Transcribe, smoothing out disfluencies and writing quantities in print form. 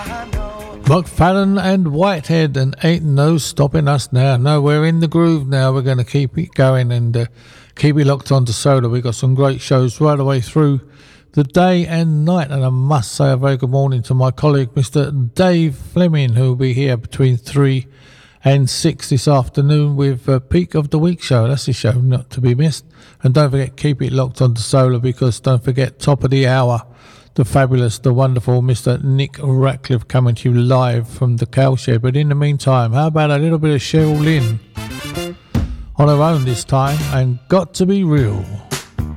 McFadden and Whitehead, and ain't no stopping us now. No, we're in the groove now. We're going to keep it going and keep it locked on to Solar. We've got some great shows right the way through the day and night. And I must say a very good morning to my colleague, Mr. Dave Fleming, who will be here between 3 and 6 this afternoon with Peak of the Week show. That's the show not to be missed. And don't forget, keep it locked on to Solar, because don't forget, top of the hour, the fabulous, the wonderful Mr. Nick Ratcliffe coming to you live from the Cowshed. But in the meantime, how about a little bit of Cheryl Lynn on her own this time, and Got to Be Real.